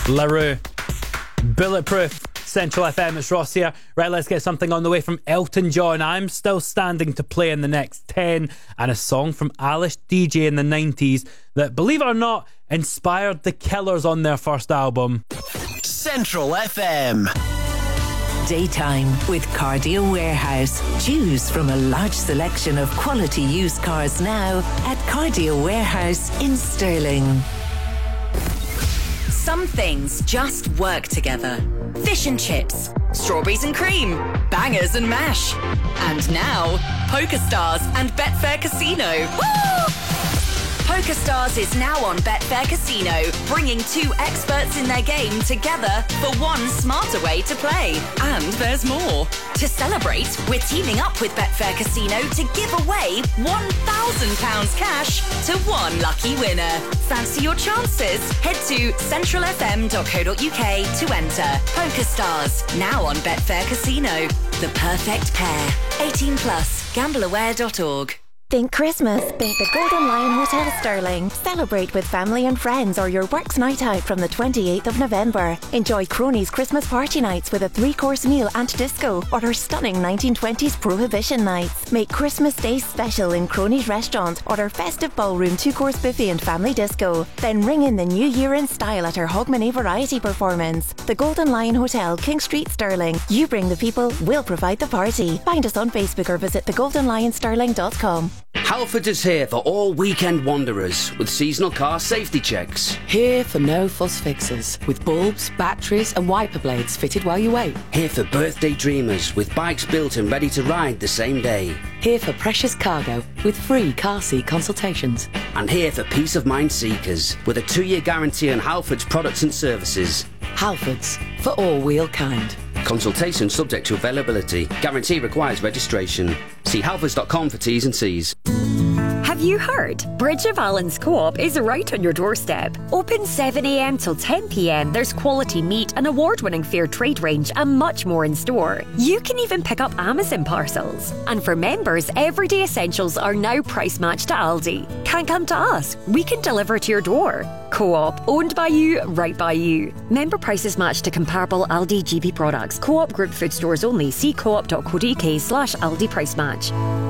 LaRue, Bulletproof, Central FM, it's Ross here. Right, let's get something on the way from Elton John. I'm Still Standing to play in the next 10, and a song from Alice DJ in the 90s that, believe it or not, inspired the Killers on their first album. Central FM. Daytime with Cardio Warehouse. Choose from a large selection of quality used cars now at Cardio Warehouse in Stirling. Some things just work together. Fish and chips, strawberries and cream, bangers and mash. And now, PokerStars and Betfair Casino. Woo! PokerStars is now on Betfair Casino, bringing two experts in their game together for one smarter way to play. And there's more. To celebrate, we're teaming up with Betfair Casino to give away £1,000 cash to one lucky winner. Fancy your chances? Head to centralfm.co.uk to enter. PokerStars, now on Betfair Casino. The perfect pair. 18 plus. Gambleaware.org. Think Christmas? Think the Golden Lion Hotel Stirling. Celebrate with family and friends or your works night out from the 28th of November. Enjoy Cronies Christmas party nights with a 3-course meal and disco, or our stunning 1920s Prohibition nights. Make Christmas Day special in Cronies restaurant or our festive ballroom 2-course buffet and family disco. Then ring in the new year in style at our Hogmanay variety performance. The Golden Lion Hotel, King Street, Stirling. You bring the people, we'll provide the party. Find us on Facebook or visit thegoldenlionstirling.com. Halfords is here for all weekend wanderers with seasonal car safety checks. Here for no fuss fixes, with bulbs, batteries and wiper blades fitted while you wait. Here for birthday dreamers with bikes built and ready to ride the same day. Here for precious cargo with free car seat consultations. And here for peace of mind seekers with a 2-year guarantee on Halfords products and services. Halfords, for all wheel kind. Consultation subject to availability. Guarantee requires registration. See halfords.com for T's and C's. Have you heard? Bridge of Allen's Co-op is right on your doorstep. Open 7 a.m. till 10 p.m. There's quality meat, an award-winning fair trade range and much more in store. You can even pick up Amazon parcels. And for members, everyday essentials are now price matched to Aldi. Can't come to us. We can deliver to your door. Co-op, owned by you, right by you. Member prices matched to comparable Aldi GP products. Co-op group food stores only. See coop.co.uk/Aldi price match.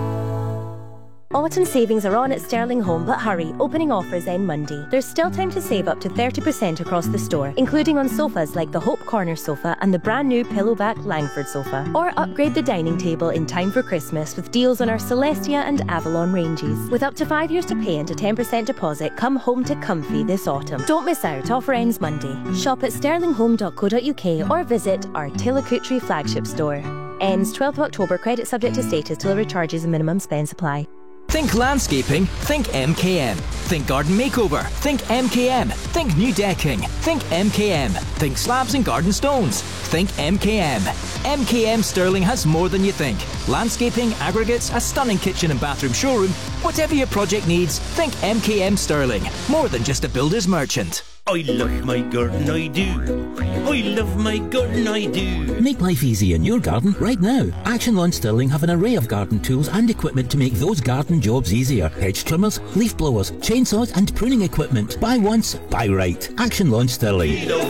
Autumn savings are on at Sterling Home, but hurry, opening offers end Monday. There's still time to save up to 30% across the store, including on sofas like the Hope Corner sofa and the brand new Pillowback Langford sofa. Or upgrade the dining table in time for Christmas with deals on our Celestia and Avalon ranges. With up to 5 years to pay and a 10% deposit, come home to comfy this autumn. Don't miss out, offer ends Monday. Shop at sterlinghome.co.uk or visit our Tillicootree flagship store. Ends 12th of October, credit subject to status, delivery charges and minimum spend supply. Think landscaping? Think MKM. Think garden makeover? Think MKM. Think new decking? Think MKM. Think slabs and garden stones? Think MKM. MKM Stirling has more than you think. Landscaping, aggregates, a stunning kitchen and bathroom showroom. Whatever your project needs, think MKM Stirling. More than just a builder's merchant. I love my garden, I do. I love my garden, I do. Make life easy in your garden right now. Action Lawn Stirling have an array of garden tools and equipment to make those garden jobs easier. Hedge trimmers, leaf blowers, chainsaws and pruning equipment. Buy once, buy right. Action Lawn Stirling. We love